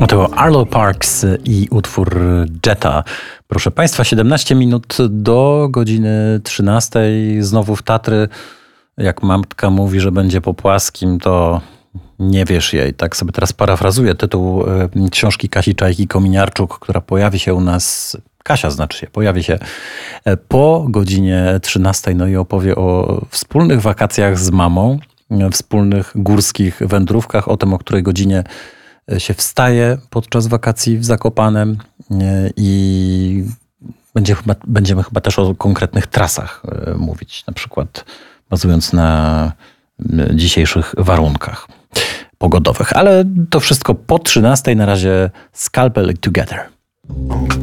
To Arlo Parks i utwór Jetta. Proszę Państwa, 17 minut do godziny 13. Znowu w Tatry. Jak matka mówi, że będzie po płaskim, to nie wierz jej. Tak sobie teraz parafrazuję tytuł książki Kasi Czajki-Kominiarczuk, która pojawi się u nas, Kasia znaczy się, pojawi się po godzinie 13. No i opowie o wspólnych wakacjach z mamą, wspólnych górskich wędrówkach, o tym, o której godzinie się wstaje podczas wakacji w Zakopanem i będziemy chyba też o konkretnych trasach mówić, na przykład bazując na dzisiejszych warunkach pogodowych. Ale to wszystko po 13. Na razie Scalpel Together.